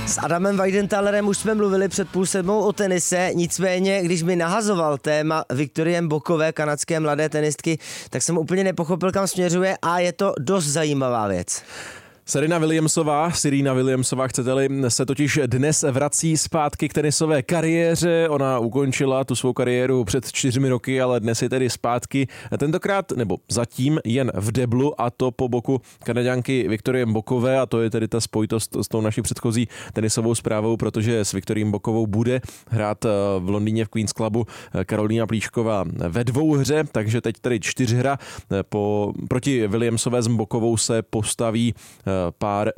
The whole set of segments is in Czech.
S Adamem Weidentalerem už jsme mluvili před 6:30 o tenise, nicméně, když mi nahazoval téma Viktorie Mbokové, kanadské mladé tenistky, tak jsem úplně nepochopil, kam směřuje a je to dost zajímavá věc. Serena Williamsová, chcete-li, se totiž dnes vrací zpátky k tenisové kariéře. Ona ukončila tu svou kariéru před 4 roky, ale dnes je tedy zpátky. Tentokrát, nebo zatím jen v deblu, a to po boku Kanaďanky Viktorie Mbokové, a to je tedy ta spojitost s tou naší předchozí tenisovou zprávou, protože s Viktorií Mbokovou bude hrát v Londýně v Queen's Clubu Karolína Plíšková ve dvouhře, takže teď tedy 4hra. Proti Williamsové s Mbokovou se postaví pár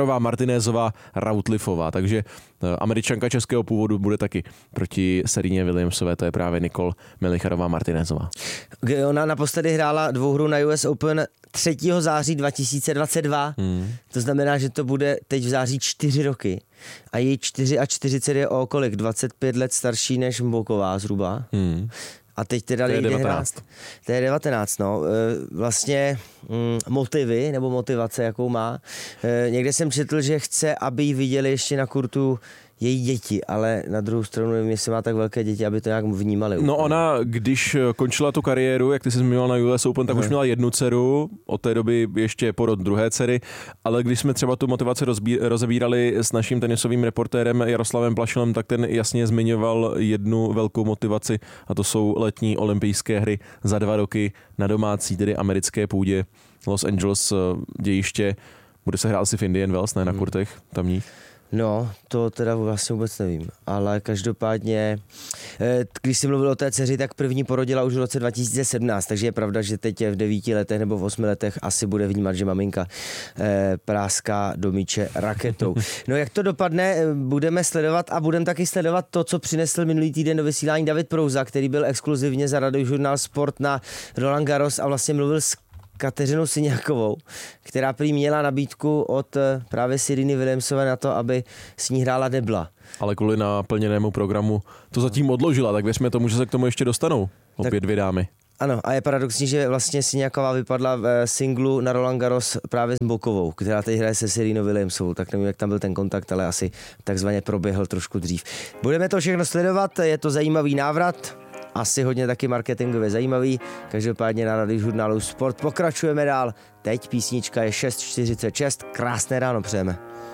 Melicharová-Martinézová-Routliffová, takže Američanka českého původu bude taky proti Sereně Williamsové, to je právě Nicole Melicharová-Martinézová. Ona naposledy hrála dvouhru na US Open 3. září 2022, to znamená, že to bude teď v září 4 roky a její 44 je o kolik? 25 let starší než Mboková zhruba. A teď teda to je 19. To je 19, no. Vlastně motivy, nebo motivace, jakou má. Někde jsem četl, že chce, aby ji viděli ještě na kurtu její děti, ale na druhou stranu nevím, jestli má tak velké děti, aby to nějak vnímali. No ona, když končila tu kariéru, jak ty jsi zmiňoval na US Open, tak už měla 1 dceru, od té doby ještě porod 2. dcery, ale když jsme třeba tu motivaci rozebírali s naším tenisovým reportérem Jaroslavem Plašilem, tak ten jasně zmiňoval jednu velkou motivaci, a to jsou letní olympijské hry za 2 roky na domácí, tedy americké půdě, Los Angeles dějiště. Bude se hrát asi v Indian Wells, ne na kurtech tamních? No, to teda vlastně vůbec nevím, ale každopádně, když jsi mluvil o té dceři, tak první porodila už v roce 2017, takže je pravda, že teď v 9 letech nebo v 8 letech asi bude vnímat, že maminka práská do míče raketou. No jak to dopadne, budeme sledovat a budeme taky sledovat to, co přinesl minulý týden do vysílání David Prouza, který byl exkluzivně za Radiožurnál Sport na Roland Garros a vlastně mluvil s Kateřinou Syňákovou, která prý měla nabídku od právě Sereny Williamsové na to, aby s ní hrála debla. Ale kvůli naplněnému programu to zatím odložila, tak věřme tomu, že se k tomu ještě dostanou opět 2 dámy. Ano, a je paradoxní, že vlastně Syňáková vypadla v singlu na Roland Garros právě s Mbokovou, která teď hraje se Serenou Williamsovou, tak nevím, jak tam byl ten kontakt, ale asi takzvaně proběhl trošku dřív. Budeme to všechno sledovat, je to zajímavý návrat, asi hodně taky marketingově zajímavý. Každopádně na Radiožurnálu Sport pokračujeme dál. Teď písnička je 6:46. Krásné ráno přejeme.